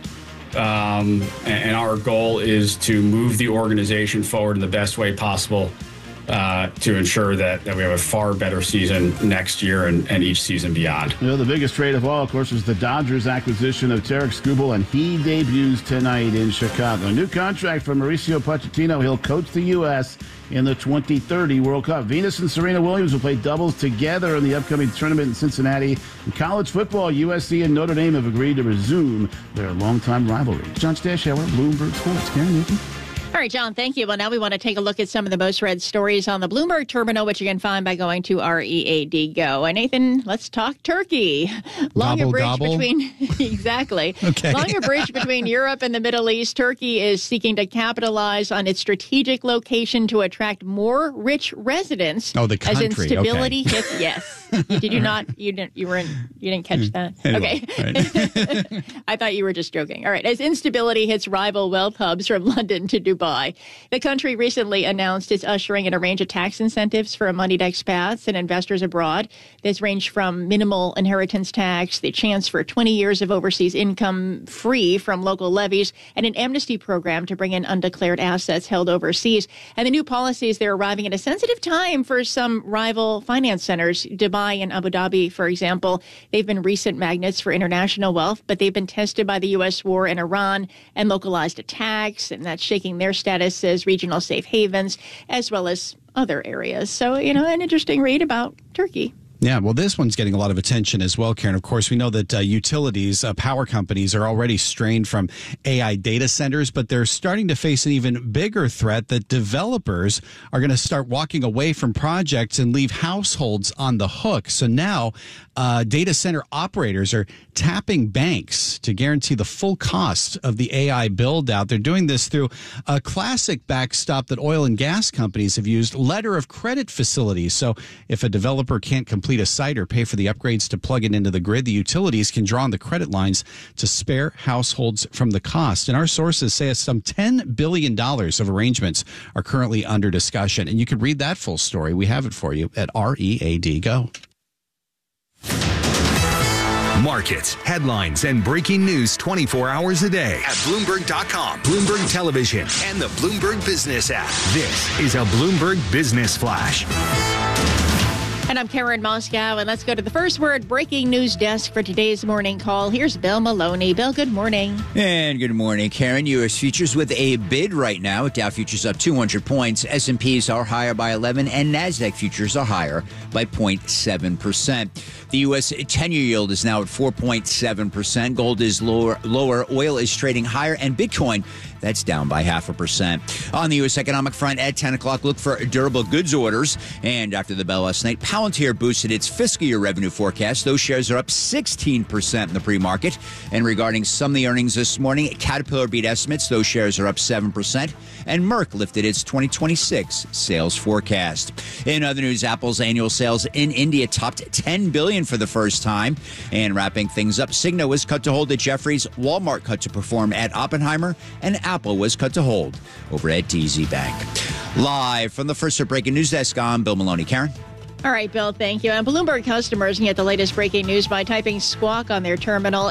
And our goal is to move the organization forward in the best way possible to ensure that we have a far better season next year and each season beyond. You know, the biggest trade of all, of course, was the Dodgers' acquisition of Tarek Skubal, and he debuts tonight in Chicago. A new contract for Mauricio Pochettino. He'll coach the U.S. in the 2030 World Cup. Venus and Serena Williams will play doubles together in the upcoming tournament in Cincinnati. In college football, USC and Notre Dame have agreed to resume their longtime rivalry. John Stashower, Bloomberg Sports. Karen Newton. All right, John, thank you. Well, now we want to take a look at some of the most read stories on the Bloomberg Terminal, which you can find by going to READ Go. And Nathan, let's talk Turkey. Longer bridge between exactly. Okay. Longer bridge between Europe and the Middle East. Turkey is seeking to capitalize on its strategic location to attract more rich residents. Oh, the country. As instability hits. Yes. Did you not? You didn't catch that? Anyway, okay. Right. I thought you were just joking. All right. As instability hits rival wealth hubs from London to Dubai, the country recently announced it's ushering in a range of tax incentives for moneyed expats and investors abroad. This range from minimal inheritance tax, the chance for 20 years of overseas income free from local levies, and an amnesty program to bring in undeclared assets held overseas. And the new policies, they're arriving at a sensitive time for some rival finance centers. Dubai Dubai and Abu Dhabi, for example. They've been recent magnets for international wealth, but they've been tested by the U.S. war in Iran and localized attacks, and that's shaking their status as regional safe havens, as well as other areas. So, an interesting read about Turkey. Yeah, well, this one's getting a lot of attention as well, Karen. Of course, we know that utilities, power companies are already strained from AI data centers, but they're starting to face an even bigger threat that developers are going to start walking away from projects and leave households on the hook. So now data center operators are tapping banks to guarantee the full cost of the AI build out. They're doing this through a classic backstop that oil and gas companies have used, letter of credit facilities. So if a developer can't complete a site or pay for the upgrades to plug it into the grid, the utilities can draw on the credit lines to spare households from the cost. And our sources say some $10 billion of arrangements are currently under discussion. And you can read that full story. We have it for you at READ Go. Markets, headlines, and breaking news 24 hours a day at Bloomberg.com, Bloomberg Television, and the Bloomberg Business app. This is a Bloomberg Business Flash. And I'm Karen Moscow, and let's go to the first word breaking news desk for today's morning call. Here's Bill Maloney. Bill, good morning. And good morning, Karen. U.S. futures with a bid right now. Dow futures up 200 points. S&Ps are higher by 11, and NASDAQ futures are higher by 0.7%. The U.S. 10-year yield is now at 4.7%. Gold is lower. Oil is trading higher, and Bitcoin, that's down by 0.5%. On the U.S. economic front, at 10 o'clock, look for durable goods orders. And after the bell last night, Palantir boosted its fiscal year revenue forecast. Those shares are up 16% in the pre-market. And regarding some of the earnings this morning, Caterpillar beat estimates. Those shares are up 7%. And Merck lifted its 2026 sales forecast. In other news, Apple's annual sales in India topped $10 billion for the first time. And wrapping things up, Cigna was cut to hold at Jefferies, Walmart cut to perform at Oppenheimer, and Apple was cut to hold over at DZ Bank. Live from the First Breaking News Desk, I'm Bill Maloney. Karen? All right, Bill, thank you. And Bloomberg customers can get the latest breaking news by typing Squawk on their terminal,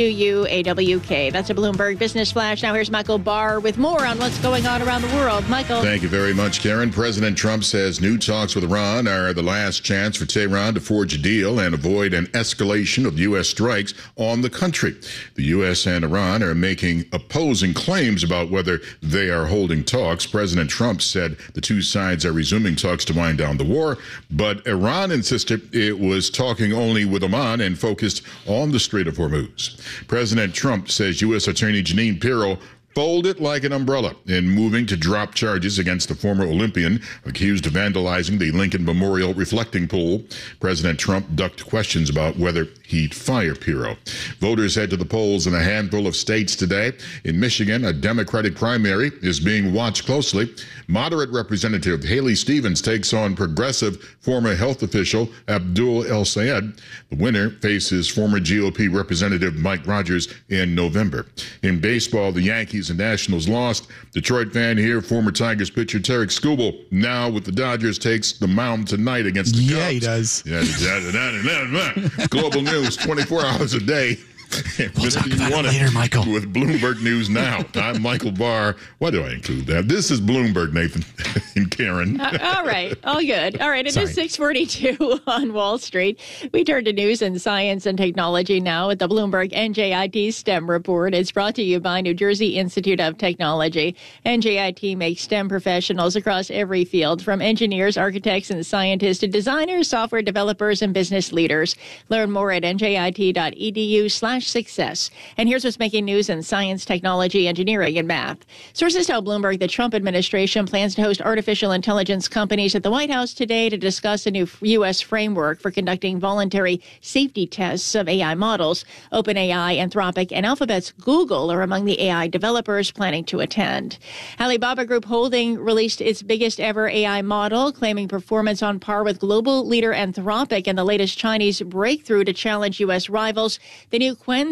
SQUAWK. That's a Bloomberg Business Flash. Now here's Michael Barr with more on what's going on around the world. Michael. Thank you very much, Karen. President Trump says new talks with Iran are the last chance for Tehran to forge a deal and avoid an escalation of U.S. strikes on the country. The U.S. and Iran are making opposing claims about whether they are holding talks. President Trump said the two sides are resuming talks to wind down the war, but Iran insisted it was talking only with Oman and focused on the Strait of Hormuz. President Trump says U.S. Attorney Jeanine Pirro folded like an umbrella in moving to drop charges against the former Olympian accused of vandalizing the Lincoln Memorial reflecting pool. President Trump ducked questions about whether he'd fire Pirro. Voters head to the polls in a handful of states today. In Michigan, a Democratic primary is being watched closely. Moderate Representative Haley Stevens takes on progressive former health official Abdul El-Sayed. The winner faces former GOP Representative Mike Rogers in November. In baseball, the Yankees and Nationals lost. Detroit fan here, former Tigers pitcher Tarek Skubal, now with the Dodgers, takes the mound tonight against the Cubs. Yeah, he does. Yeah, Global news 24 hours a day. We'll talk about it later, Michael. With Bloomberg News Now. I'm Michael Barr. Why do I include that? This is Bloomberg, Nathan and Karen. All right. All good. All right. It is 6:42 on Wall Street. We turn to news and science and technology now with the Bloomberg NJIT STEM report. It's brought to you by New Jersey Institute of Technology. NJIT makes STEM professionals across every field, from engineers, architects, and scientists to designers, software developers, and business leaders. Learn more at njit.edu/success. And here's what's making news in science, technology, engineering, and math. Sources tell Bloomberg the Trump administration plans to host artificial intelligence companies at the White House today to discuss a new U.S. framework for conducting voluntary safety tests of AI models. OpenAI, Anthropic, and Alphabet's Google are among the AI developers planning to attend. Alibaba Group Holding released its biggest ever AI model, claiming performance on par with global leader Anthropic and the latest Chinese breakthrough to challenge U.S. rivals. The new Qwen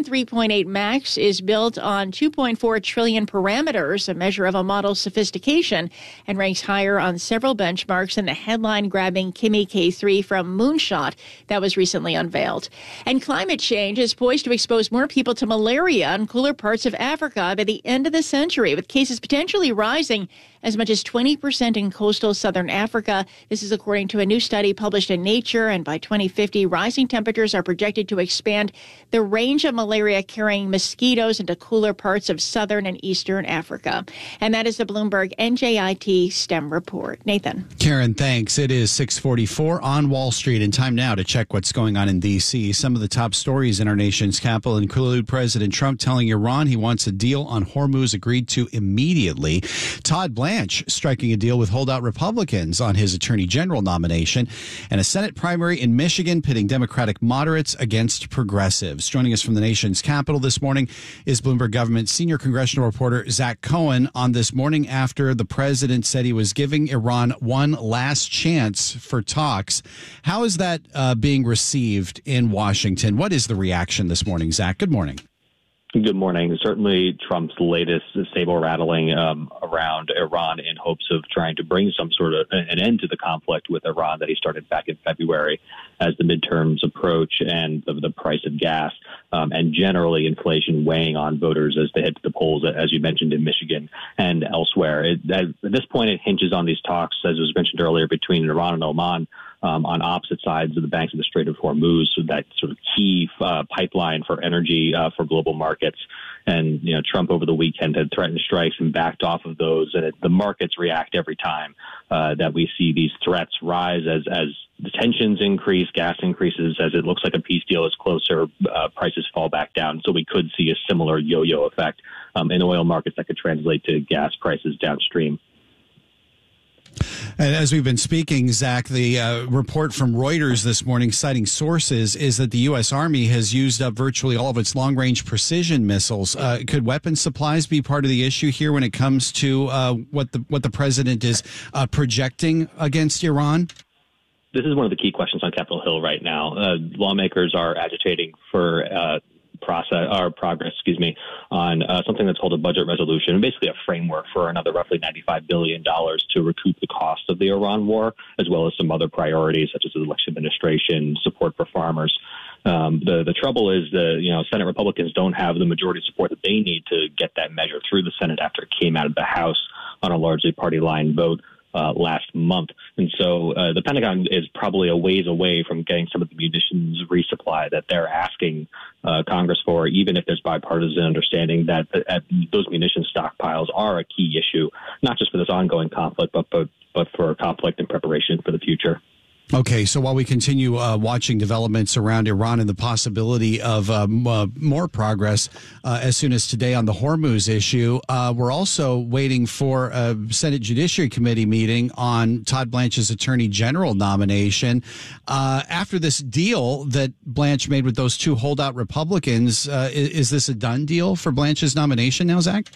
Iran 3.8 Max is built on 2.4 trillion parameters, a measure of a model's sophistication, and ranks higher on several benchmarks than the headline-grabbing Kimi K3 from Moonshot that was recently unveiled. And climate change is poised to expose more people to malaria in cooler parts of Africa by the end of the century, with cases potentially rising as much as 20% in coastal southern Africa. This is according to a new study published in Nature, and by 2050, rising temperatures are projected to expand the range of malaria-carrying mosquitoes into cooler parts of southern and eastern Africa. And that is the Bloomberg NJIT STEM report. Nathan. Karen, thanks. It is 6:44 on Wall Street, and time now to check what's going on in D.C. Some of the top stories in our nation's capital include President Trump telling Iran he wants a deal on Hormuz agreed to immediately. Todd Blanche striking a deal with holdout Republicans on his attorney general nomination, and a Senate primary in Michigan pitting Democratic moderates against progressives. Joining us from the nation's capital this morning is Bloomberg Government senior congressional reporter Zach Cohen on this morning after the president said he was giving Iran one last chance for talks. How is that being received in Washington? What is the reaction this morning, Zach? Good morning. Good morning. Certainly Trump's latest saber rattling around Iran in hopes of trying to bring some sort of an end to the conflict with Iran that he started back in February as the midterms approach, and the price of gas and generally inflation weighing on voters as they head to the polls, as you mentioned, in Michigan and elsewhere. At this point, it hinges on these talks, as was mentioned earlier, between Iran and Oman on opposite sides of the banks of the Strait of Hormuz, so that sort of key pipeline for energy for global markets. And, Trump over the weekend had threatened strikes and backed off of those. And the markets react every time that we see these threats rise as the tensions increase, gas increases, as it looks like a peace deal is closer, prices fall back down. So we could see a similar yo-yo effect in oil markets that could translate to gas prices downstream. And as we've been speaking, Zach, the report from Reuters this morning citing sources is that the U.S. Army has used up virtually all of its long-range precision missiles. Could weapons supplies be part of the issue here when it comes to what the president is projecting against Iran? This is one of the key questions on Capitol Hill right now. Lawmakers are agitating for progress, on something that's called a budget resolution, basically a framework for another roughly $95 billion to recoup the cost of the Iran war, as well as some other priorities such as the election administration, support for farmers. The trouble is Senate Republicans don't have the majority support that they need to get that measure through the Senate after it came out of the House on a largely party line vote last month. And so the Pentagon is probably a ways away from getting some of the munitions resupply that they're asking Congress for, even if there's bipartisan understanding that those munitions stockpiles are a key issue, not just for this ongoing conflict, but for conflict and preparation for the future. Okay, so while we continue watching developments around Iran and the possibility of more progress as soon as today on the Hormuz issue, we're also waiting for a Senate Judiciary Committee meeting on Todd Blanche's Attorney General nomination. After this deal that Blanche made with those two holdout Republicans, is this a done deal for Blanche's nomination now, Zach?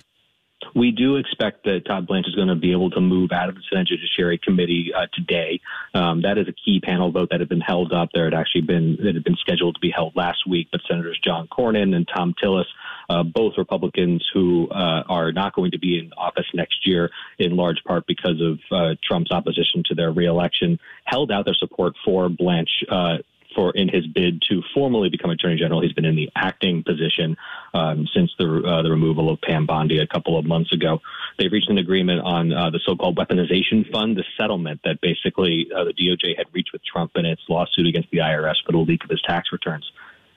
We do expect that Todd Blanche is going to be able to move out of the Senate Judiciary Committee today. That is a key panel vote that had been held up. It had been scheduled to be held last week, but Senators John Cornyn and Thom Tillis, both Republicans who are not going to be in office next year, in large part because of Trump's opposition to their reelection, held out their support for Blanche in his bid to formally become Attorney General. He's been in the acting position since the removal of Pam Bondi a couple of months ago. They've reached an agreement on the so-called weaponization fund, the settlement that basically the DOJ had reached with Trump in its lawsuit against the IRS for the leak of his tax returns.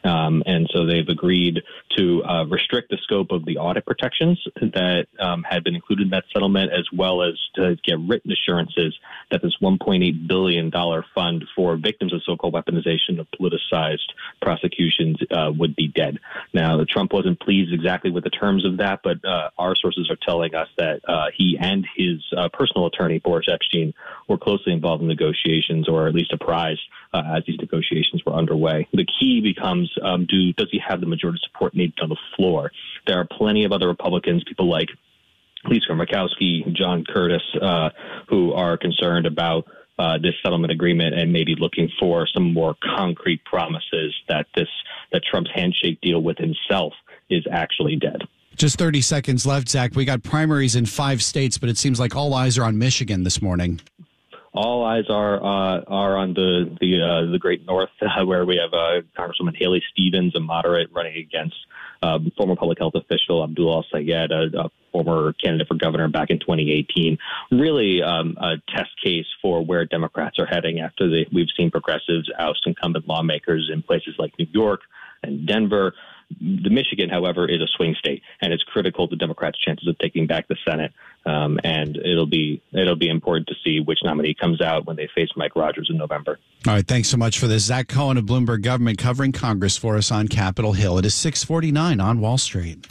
And so they've agreed to restrict the scope of the audit protections that had been included in that settlement, as well as to get written assurances that this $1.8 billion fund for victims of so-called weaponization of politicized prosecutions would be dead. Now, Trump wasn't pleased exactly with the terms of that, but our sources are telling us that he and his personal attorney, Boris Epshteyn, were closely involved in negotiations, or at least apprised as these negotiations were underway. The key becomes, does he have the majority support needed on the floor? There are plenty of other Republicans, people like Lisa Murkowski, John Curtis, who are concerned about this settlement agreement and maybe looking for some more concrete promises that Trump's handshake deal with himself is actually dead. Just 30 seconds left, Zach. We got primaries in 5 states, but it seems like all eyes are on Michigan this morning. All eyes are on the Great North, where we have Congresswoman Haley Stevens, a moderate, running against former public health official Abdul Al-Sayed, a former candidate for governor back in 2018. Really a test case for where Democrats are heading after we've seen progressives oust incumbent lawmakers in places like New York and Denver. The Michigan, however, is a swing state, and it's critical to Democrats' chances of taking back the Senate. And it'll be important to see which nominee comes out when they face Mike Rogers in November. All right, thanks so much for this. Zach Cohen of Bloomberg Government covering Congress for us on Capitol Hill. It is 6:49 on Wall Street.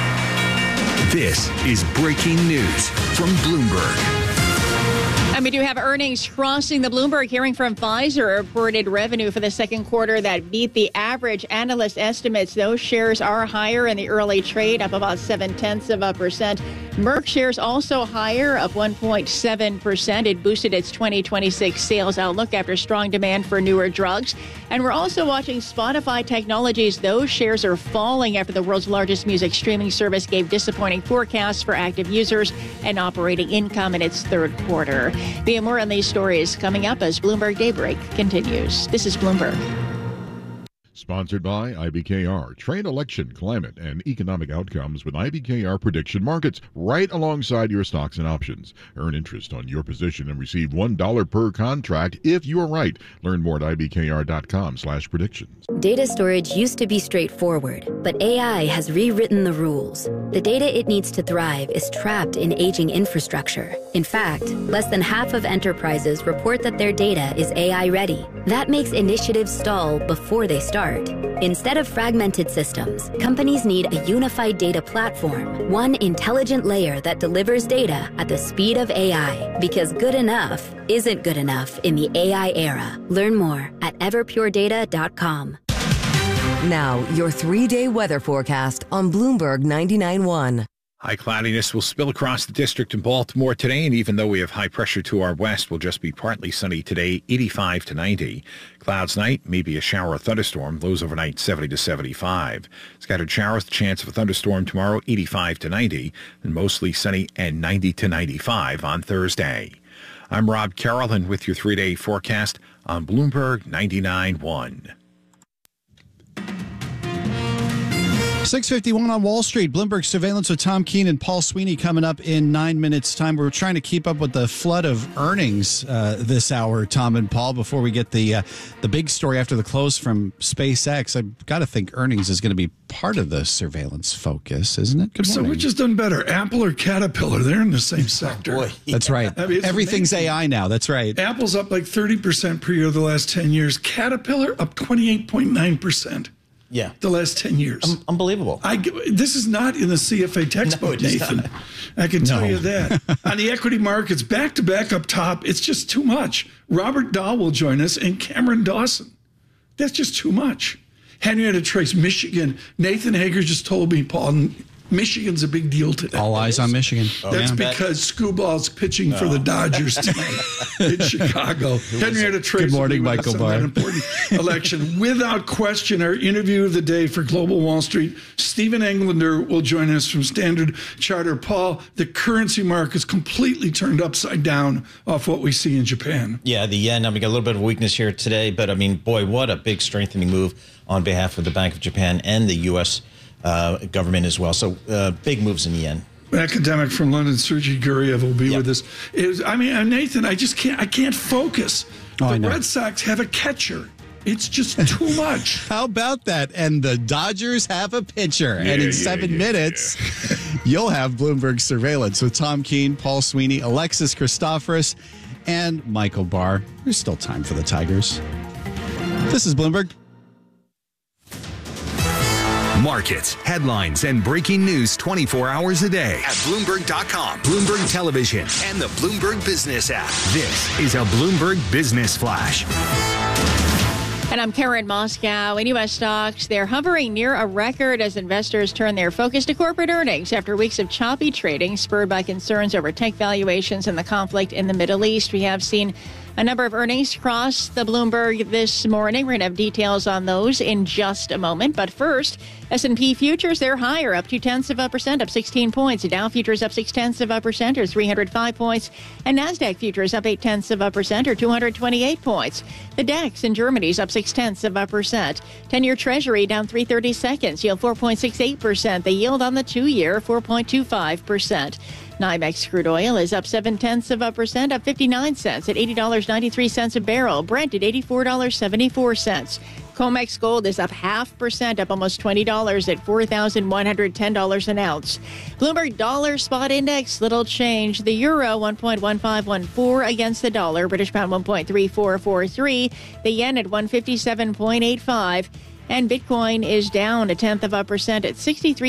This is breaking news from Bloomberg. And we do have earnings crossing the Bloomberg. Hearing from Pfizer, reported revenue for the second quarter that beat the average analyst estimates. Those shares are higher in the early trade, up about 0.7%. Merck shares also higher, up 1.7%. It boosted its 2026 sales outlook after strong demand for newer drugs. And we're also watching Spotify Technologies. Those shares are falling after the world's largest music streaming service gave disappointing forecasts for active users and operating income in its third quarter. Be more on these stories coming up as Bloomberg Daybreak continues. This is Bloomberg. Sponsored by IBKR. Trade, election, climate, and economic outcomes with IBKR prediction markets right alongside your stocks and options. Earn interest on your position and receive $1 per contract if you're right. Learn more at IBKR.com/predictions. Data storage used to be straightforward, but AI has rewritten the rules. The data it needs to thrive is trapped in aging infrastructure. In fact, less than half of enterprises report that their data is AI ready. That makes initiatives stall before they start. Instead of fragmented systems, companies need a unified data platform, one intelligent layer that delivers data at the speed of AI, because good enough isn't good enough in the AI era. Learn more at everpuredata.com. Now, your 3-day weather forecast on Bloomberg 99.1. High cloudiness will spill across the district in Baltimore today, and even though we have high pressure to our west, we'll just be partly sunny today, 85 to 90. Clouds night, maybe a shower or thunderstorm, lows overnight 70 to 75. Scattered showers, the chance of a thunderstorm tomorrow, 85 to 90, and mostly sunny and 90 to 95 on Thursday. I'm Rob Carroll, and with your 3-day forecast on Bloomberg 99.1. 6:51 on Wall Street. Bloomberg Surveillance with Tom Keene and Paul Sweeney coming up in 9 minutes' time. We're trying to keep up with the flood of earnings this hour, Tom and Paul, before we get the big story after the close from SpaceX. I've got to think earnings is going to be part of the surveillance focus, isn't it? Good morning. So which has done better, Apple or Caterpillar? They're in the same sector. Oh, boy. That's right. I mean, everything's amazing. AI now. That's right. Apple's up like 30% per year the last 10 years. Caterpillar up 28.9%. Yeah. The last 10 years. Unbelievable. This is not in the CFA textbook, no, Nathan. Not. I can tell you that. On the equity markets, back to back up top, it's just too much. Robert Dahl will join us and Cameron Dawson. That's just too much. Henrietta Trace, Michigan. Nathan Hager just told me, Paul, Michigan's a big deal today. All eyes on Michigan. That's because Scooball's pitching for the Dodgers tonight in Chicago. Henrietta Trace. Good morning, Michael Barr. That important election. Without question, our interview of the day for Global Wall Street, Stephen Englander will join us from Standard Chartered. Paul, the currency market's completely turned upside down off what we see in Japan. Yeah, the yen, we got a little bit of weakness here today, but boy, what a big strengthening move on behalf of the Bank of Japan and the U.S. Government as well. So big moves in the yen. Academic from London, Sergey Guriev will be with us. Nathan, I can't focus. The Red Sox have a catcher. It's just too much. How about that? And the Dodgers have a pitcher. And in 7 minutes, you'll have Bloomberg Surveillance with Tom Keene, Paul Sweeney, Alexis Christoforous, and Michael Barr. There's still time for the Tigers. This is Bloomberg. Markets, headlines, and breaking news 24 hours a day at Bloomberg.com, Bloomberg Television, and the Bloomberg Business app. This is a Bloomberg Business Flash. And I'm Karen Moscow. In U.S. stocks, they're hovering near a record as investors turn their focus to corporate earnings after weeks of choppy trading spurred by concerns over tech valuations and the conflict in the Middle East. We have seen A number of earnings crossed the Bloomberg this morning. We're going to have details on those in just a moment. But first, S&P futures, they're higher, up 0.2%, up 16 points. Dow futures up 0.6%, or 305 points. And NASDAQ futures up 0.8%, or 228 points. The DAX in Germany is up 0.6%. 10-year Treasury down 3/32, yield 4.68%. The yield on the 2-year, 4.25%. NYMEX crude oil is up 0.7%, up 59 cents at $80.93 a barrel. Brent at $84.74. COMEX gold is up 0.5%, up almost $20 at $4,110 an ounce. Bloomberg dollar spot index, little change. The euro 1.1514 against the dollar. British pound 1.3443. The yen at 157.85. And Bitcoin is down 0.1% at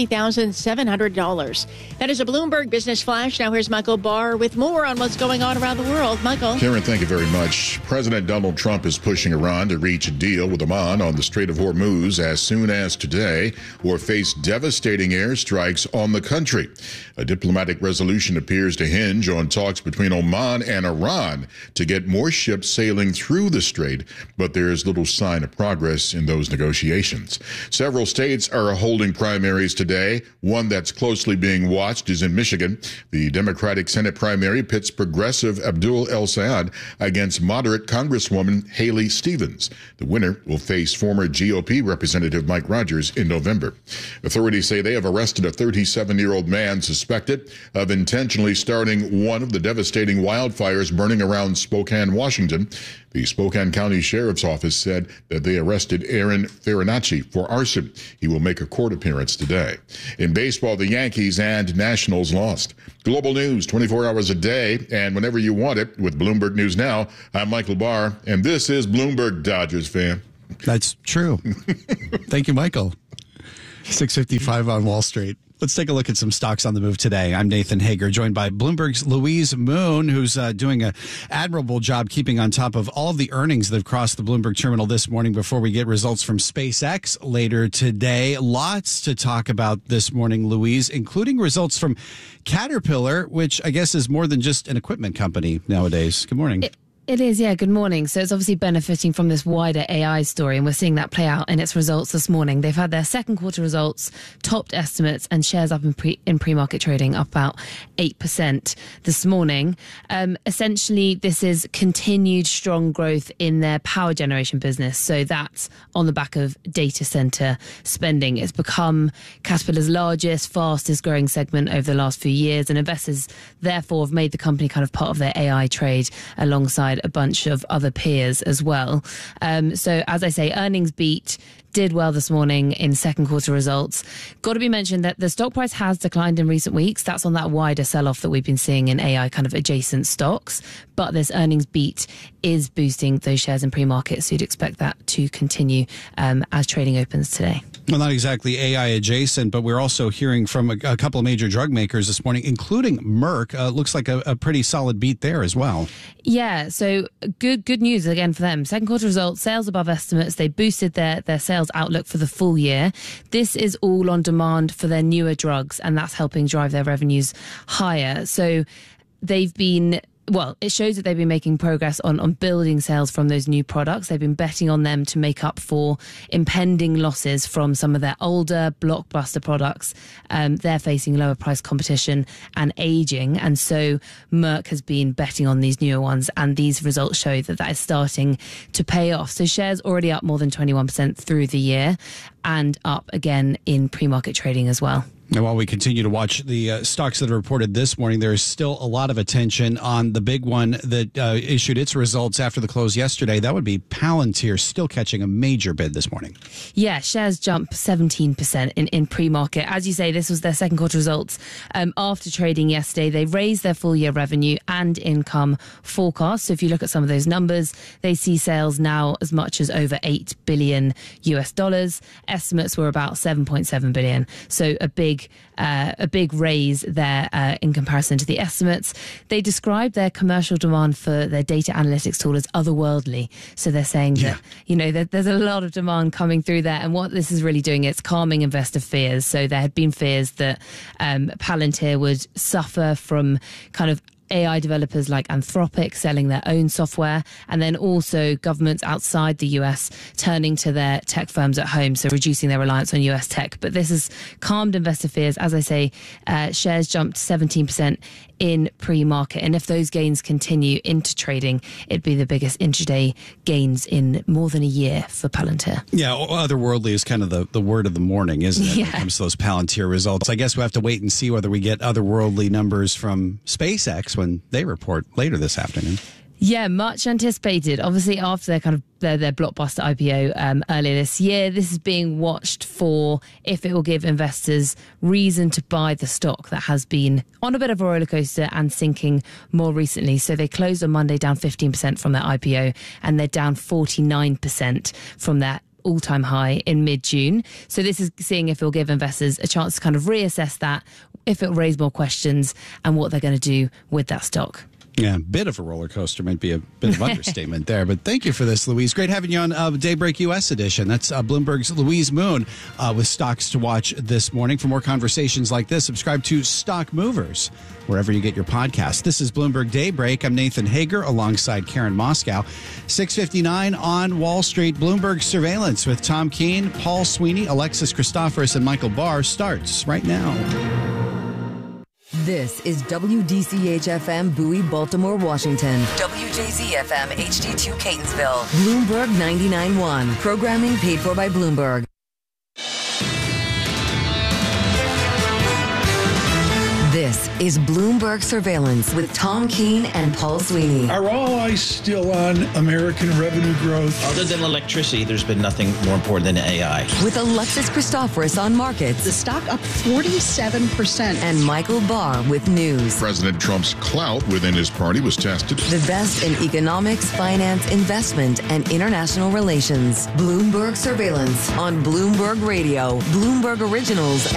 $63,700. That is a Bloomberg Business Flash. Now here's Michael Barr with more on what's going on around the world. Michael. Karen, thank you very much. President Donald Trump is pushing Iran to reach a deal with Oman on the Strait of Hormuz as soon as today, or face devastating airstrikes on the country. A diplomatic resolution appears to hinge on talks between Oman and Iran to get more ships sailing through the strait, but there is little sign of progress in those negotiations. Several states are holding primaries today. One that's closely being watched is in Michigan. The Democratic Senate primary pits progressive Abdul El Sayed against moderate Congresswoman Haley Stevens. The winner will face former GOP Representative Mike Rogers in November. Authorities say they have arrested a 37-year-old man suspected of intentionally starting one of the devastating wildfires burning around Spokane, Washington. The Spokane County Sheriff's Office said that they arrested Aaron Farinacci for arson. He will make a court appearance today. In baseball, the Yankees and Nationals lost. Global news 24 hours a day and whenever you want it with Bloomberg News Now. I'm Michael Barr, and this is Bloomberg Dodgers fan. That's true. Thank you, Michael. 6:55 on Wall Street. Let's take a look at some stocks on the move today. I'm Nathan Hager, joined by Bloomberg's Louise Moon, who's doing an admirable job keeping on top of all of the earnings that have crossed the Bloomberg terminal this morning before we get results from SpaceX later today. Lots to talk about this morning, Louise, including results from Caterpillar, which I guess is more than just an equipment company nowadays. Good morning. It is, yeah. Good morning. So it's obviously benefiting from this wider AI story, and we're seeing that play out in its results this morning. They've had their second quarter results, topped estimates, and shares up in pre-market trading up about 8% this morning. Essentially, this is continued strong growth in their power generation business. So that's on the back of data center spending. It's become Caterpillar's largest, fastest growing segment over the last few years, and investors therefore have made the company kind of part of their AI trade alongside a bunch of other peers as well. So as I say, earnings beat, did well this morning in second quarter results. Got to be mentioned that the stock price has declined in recent weeks. That's on that wider sell-off that we've been seeing in AI kind of adjacent stocks. But this earnings beat is boosting those shares in pre-market. So you'd expect that to continue as trading opens today. Well, not exactly AI adjacent, but we're also hearing from a couple of major drug makers this morning, including Merck. Looks like a pretty solid beat there as well. Yeah, so good news again for them. Second quarter results, sales above estimates. They boosted their sales outlook for the full year. This is all on demand for their newer drugs, and that's helping drive their revenues higher. So they've been... Well, it shows that they've been making progress on building sales from those new products. They've been betting on them to make up for impending losses from some of their older blockbuster products. They're facing lower price competition and aging. And so Merck has been betting on these newer ones. And these results show that that is starting to pay off. So shares already up more than 21% through the year and up again in pre-market trading as well. And while we continue to watch the stocks that are reported this morning, there is still a lot of attention on the big one that issued its results after the close yesterday. That would be Palantir, still catching a major bid this morning. Yeah, shares jump 17% in pre-market. As you say, this was their second quarter results. After trading yesterday, they raised their full year revenue and income forecast. So if you look at some of those numbers, they see sales now as much as over $8 billion US. Estimates were about 7.7 billion. So a big raise there in comparison to the estimates. They described their commercial demand for their data analytics tool as otherworldly. So they're saying that, you know, that there's a lot of demand coming through there. And what this is really doing, it's calming investor fears. So there had been fears that Palantir would suffer from kind of AI developers like Anthropic selling their own software, and then also governments outside the US turning to their tech firms at home, so reducing their reliance on US tech. But this has calmed investor fears. As I say, shares jumped 17% in pre-market, and if those gains continue into trading, it'd be the biggest intraday gains in more than a year for Palantir. Yeah, otherworldly is kind of the word of the morning, isn't it? Yeah. When it comes to those Palantir results. I guess we'll have to wait and see whether we get otherworldly numbers from SpaceX when they report later this afternoon. Yeah, much anticipated. Obviously, after their blockbuster IPO earlier this year, this is being watched for if it will give investors reason to buy the stock that has been on a bit of a roller coaster and sinking more recently. So they closed on Monday down 15% from their IPO, and they're down 49% from their all-time high in mid-June. So this is seeing if it will give investors a chance to kind of reassess that, if it will raise more questions, and what they're going to do with that stock. Yeah, a bit of a roller coaster might be a bit of understatement there. But thank you for this, Louise. Great having you on Daybreak US edition. That's Bloomberg's Louise Moon with stocks to watch this morning. For more conversations like this, subscribe to Stock Movers wherever you get your podcasts. This is Bloomberg Daybreak. I'm Nathan Hager alongside Karen Moscow. 6:59 on Wall Street. Bloomberg Surveillance with Tom Keene, Paul Sweeney, Alexis Christoforous, and Michael Barr starts right now. This is WDCH-FM Bowie, Baltimore, Washington. WJZ-FM HD2 Catonsville. Bloomberg 99.1. Programming paid for by Bloomberg. This is Bloomberg Surveillance with Tom Keene and Paul Sweeney. Are all eyes still on American revenue growth? Other than electricity, there's been nothing more important than AI. With Alexis Christoforous on markets. The stock up 47%. And Michael Barr with news. President Trump's clout within his party was tested. The best in economics, finance, investment, and international relations. Bloomberg Surveillance on Bloomberg Radio, Bloomberg Originals,